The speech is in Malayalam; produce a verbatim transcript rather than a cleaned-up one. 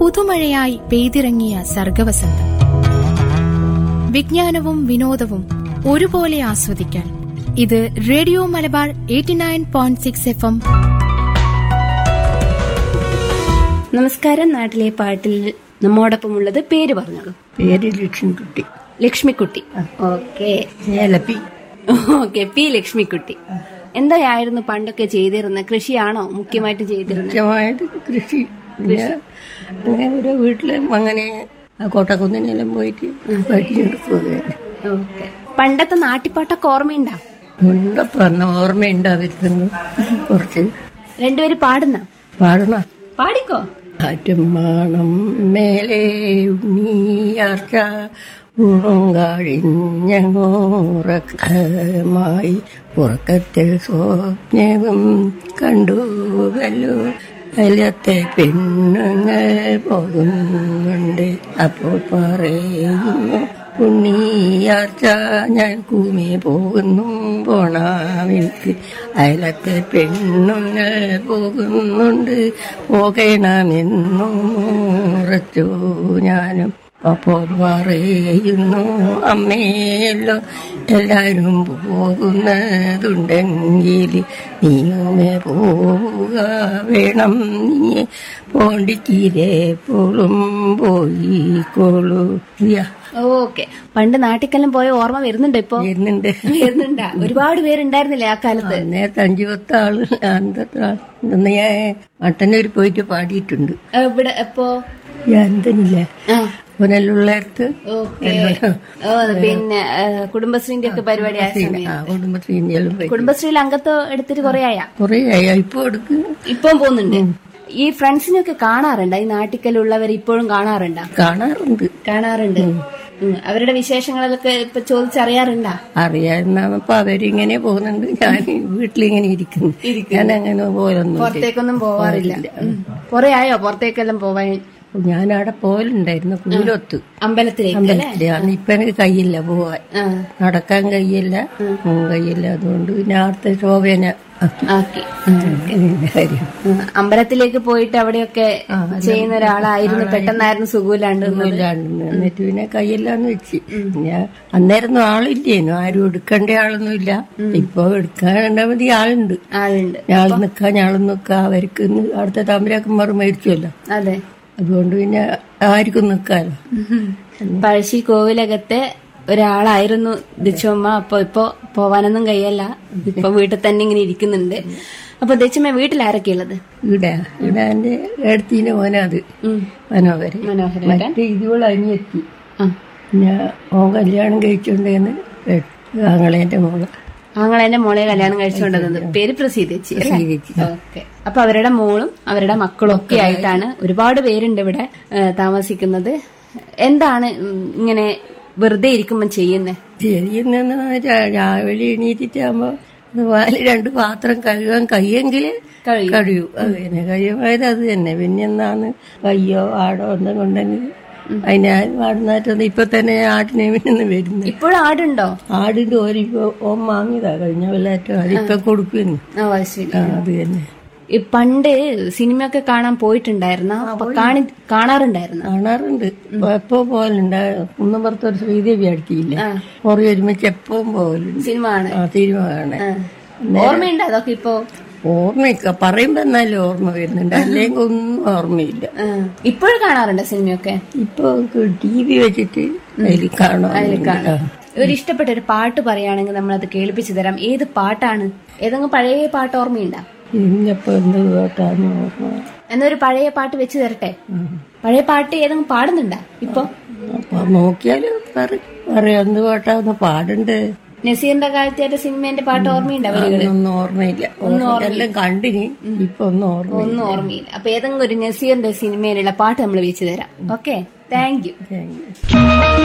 പുതുമഴയായി പെയ്തിറങ്ങിയ സർഗവസന്തം. വിജ്ഞാനവും വിനോദവും ഒരുപോലെ ആസ്വദിക്കാൻ ഇത് radio Malabar eighty nine point six F M. നമസ്കാരം. നാട്ടിലെ പാട്ടിൽ നമ്മോടൊപ്പമുള്ളത് പേര് പറഞ്ഞോളൂ. പേര് Lakshmikutty. Lakshmikutty. Okay okay P Lakshmikutty. എന്തായിരുന്നു പണ്ടൊക്കെ ചെയ്തിരുന്നത്? കൃഷിയാണോ മുഖ്യമായിട്ട് ചെയ്തിരുന്നത്? മുഖ്യമായിട്ട് കൃഷി. അങ്ങനെ ഓരോ വീട്ടിലും അങ്ങനെ കോട്ടക്കുന്നിനെല്ലാം പോയിട്ട് പഠിച്ചെടുക്കുകയാണ്. ഓക്കെ. പണ്ടത്തെ നാട്ടിപ്പാട്ടൊക്കെ ഓർമ്മയുണ്ടോ? ഉണ്ടപ്പോ അന്ന് ഓർമ്മയുണ്ടാവുന്നു. കുറച്ച് രണ്ടുപേര് പാടുന്ന പാടണ പാടിക്കോ. കാറ്റുമാണം മേലെ ഉണ്ണിയാർച്ച ഉറങ്ങാഴിഞ്ഞോറക്കമായി ഉറക്കത്തെ സ്വപ്നവും കണ്ടുവല്ലോ അല്ലത്തെ പെണ്ണുങ്ങൾ പോകുന്നുണ്ട്. അപ്പോൾ പറയുന്നു ഉണ്ണിയാർച്ച ഞാൻ കൂമി പോകുന്നു പോണമെനിക്ക് അയലത്തെ പെണ്ണുങ്ങൾ പോകുന്നുണ്ട് പോകണമെന്നും ഉറച്ചു ഞാനും. അപ്പോൾ പറയുന്നു അമ്മയല്ലോ എല്ലാരും പോകുന്നതുണ്ടെങ്കിൽ നീയുമേ പോവുക വേണം. നീ പോണ്ടിച്ചിരെപ്പോഴും പോയിക്കോളൂ. ഓക്കെ. പണ്ട് നാട്ടിക്കെല്ലാം പോയ ഓർമ്മ വരുന്നുണ്ടോ? ഇപ്പൊ വരുന്നുണ്ട് വരുന്നുണ്ടാ? ഒരുപാട് പേരുണ്ടായിരുന്നില്ലേ ആ കാലത്ത്? നേരത്തെ അഞ്ചു പത്ത് ആള് അന്ന് ഞാൻ മട്ടന്നൂർ പോയിട്ട് പാടിയിട്ടുണ്ട്. ഇവിടെ എപ്പോ? എന്തിനില്ലേ പുനലുള്ളടത്ത്. പിന്നെ കുടുംബശ്രീന്റെ ഒക്കെ പരിപാടി ആയ സമയത്ത് കുടുംബശ്രീ കുടുംബശ്രീയിൽ അംഗത്വം എടുത്തിട്ട് കൊറേ ആയാ? കൊറേ ആയാ. ഇപ്പൊ എടുക്ക് ഇപ്പം പോകുന്നുണ്ട്. ഈ ഫ്രണ്ട്സിനൊക്കെ കാണാറുണ്ട്? ഈ നാട്ടിക്കലുള്ളവർ ഇപ്പോഴും കാണാറുണ്ടോ? കാണാറുണ്ട് കാണാറുണ്ട്. അവരുടെ വിശേഷങ്ങളൊക്കെ ഇപ്പൊ ചോദിച്ചറിയാറുണ്ടാ? അറിയാവുന്നപ്പോ അവരിങ്ങനെ പോകുന്നുണ്ട്. ഞാൻ വീട്ടിലിങ്ങനെ ഇരിക്കുന്നു. ഞാൻ അങ്ങനെ പോലൊന്നും പുറത്തേക്കൊന്നും പോവാറില്ല. കൊറേ ആയോ പുറത്തേക്കെല്ലാം പോവാൻ? ഞാൻ അവിടെ പോലുണ്ടായിരുന്നു കൂലൊത്ത് അമ്പലത്തിലേക്ക്. അമ്പലത്തില് അന്ന് ഇപ്പൊ എനിക്ക് കയ്യില്ല പോവാൻ, നടക്കാൻ കഴിയില്ല, കഴിയില്ല. അതുകൊണ്ട് പിന്നെ അവിടുത്തെ ശോഭന ആക്കി. അമ്പലത്തിലേക്ക് പോയിട്ട് അവിടെയൊക്കെ ചെയ്യുന്ന ഒരാളായിരുന്നു. പെട്ടെന്നായിരുന്നു സുഖമില്ലാണ്ട് എന്നിട്ട് പിന്നെ കയ്യില്ലാന്ന് വെച്ച് ഞാൻ അന്നേരം ആളില്ലേനു, ആരും എടുക്കേണ്ട ആളൊന്നും ഇല്ല. ഇപ്പൊ എടുക്കാൻ മതി ആളുണ്ട്. ആളുണ്ട്. ഞാൾ നിക്കാ ഞാളും നിക്കാ. അവർക്ക് അവിടുത്തെ തമ്പരാക്കന്മാർ മേടിച്ചല്ലോ. അതെ. അതുകൊണ്ട് പിന്നെ ആർക്കും നിക്കാലോ. പഴശ്ശി കോവിലകത്തെ ഒരാളായിരുന്നു ദച്ചുമ്മ. അപ്പൊ ഇപ്പൊ പോവാനൊന്നും കഴിയല്ല. ഇപ്പൊ വീട്ടിൽ തന്നെ ഇങ്ങനെ ഇരിക്കുന്നുണ്ട്. അപ്പൊ ദച്ചുമ്മ വീട്ടിൽ ആരൊക്കെ ഉള്ളത്? ഇവിടെ ഇവിടെ എന്റെ ഏടത്തിന്റെ മോനത് മനോഹരൻ. മനോഹരൻ മറ്റേ ഇതുപോലെ അനിയെത്തി. പിന്നെ ഓൻ കല്യാണം കഴിച്ചോണ്ടേന്ന് ആങ്ങളേന്റെ മോള്. ആങ്ങളെന്റെ മോളെ കല്യാണം കഴിച്ചുകൊണ്ടത്. പേര് പ്രസീതേച്ചി. ഓക്കെ. അപ്പൊ അവരുടെ മോളും അവരുടെ മക്കളും ഒക്കെ ആയിട്ടാണ്. ഒരുപാട് പേരുണ്ട് ഇവിടെ താമസിക്കുന്നത്. എന്താണ് ഇങ്ങനെ വെറുതെ ഇരിക്കുമ്പോ ചെയ്യുന്നേ? ചെയ്യുന്ന രാവിലെ എണീറ്റിട്ടാകുമ്പോ രണ്ട് പാത്രം കഴുകാൻ കഴിയെങ്കിൽ കഴിയൂ. അത് തന്നെ കഴിയുമായത് അത് തന്നെ. പിന്നെ എന്നാണ് കയ്യോ ആടോ എന്തെങ്കിലും ഉണ്ടെങ്കിൽ അതിന് ആടുന്നാറ്റൊന്നും ഇപ്പൊ തന്നെ ആടിനെ പിന്നെ വരുന്നു. ഇപ്പോഴും ആടുണ്ടോ? ആടിന്റെ ഓരിപ്പോ ഓം വാങ്ങിയതാ കഴിഞ്ഞ കൊല്ലാറ്റം. അതിപ്പൊ കൊടുക്കുന്നു. അത് തന്നെ. പണ്ട് സിനിമയൊക്കെ കാണാൻ പോയിട്ടുണ്ടായിരുന്ന? കാണാറുണ്ടായിരുന്നു? കാണാറുണ്ട്. എപ്പോ പോലുണ്ട്. കുന്നമ്പുറത്ത് ഒരു ശ്രീദേവി അടുത്തിയില്ല, കുറേ ഒരുമിച്ച് എപ്പോഴും പോലുണ്ട്. സിനിമ സിനിമ കാണാൻ ഓർമ്മയുണ്ട് അതൊക്കെ? ഇപ്പൊ ഓർമ്മ പറയുമ്പോ എന്നാലും ഓർമ്മ വരുന്നുണ്ട്, അല്ലെങ്കിൽ ഒന്നും ഓർമ്മയില്ല. ഇപ്പോഴും കാണാറുണ്ട് സിനിമയൊക്കെ? ഇപ്പൊ ടി വി വെച്ചിട്ട് അതിൽ കാണാം. ഒരു ഇഷ്ടപ്പെട്ട ഒരു പാട്ട് പറയുകയാണെങ്കിൽ നമ്മളത് കേൾപ്പിച്ചു തരാം. ഏത് പാട്ടാണ്? ഏതെങ്കിലും പഴയ പാട്ട് ഓർമ്മയുണ്ടോ? ഇന്നിപ്പോ എന്ത് പാട്ടാണ് ഓർമ്മ? എന്നൊരു പഴയ പാട്ട് വെച്ച് തരട്ടെ. പഴയ പാട്ട് ഏതെങ്കിലും പാടുന്നുണ്ടാ ഇപ്പൊ? നോക്കിയാല് പറയാം എന്ത് പാട്ടാന്ന് പാടണ്ട്. നസീറിന്റെ കാലത്തെ സിനിമേന്റെ പാട്ട് ഓർമ്മയുണ്ടോ? ഒന്നും ഓർമ്മയില്ല. എല്ലാം കണ്ടിനി, ഇപ്പൊ ഒന്നും ഓർമ്മ ഒന്നും ഓർമ്മയില്ല. അപ്പൊ ഏതെങ്കിലും ഒരു നസീറിന്റെ സിനിമയിലുള്ള പാട്ട് നമ്മൾ വെച്ച് തരാം. Okay, thank you.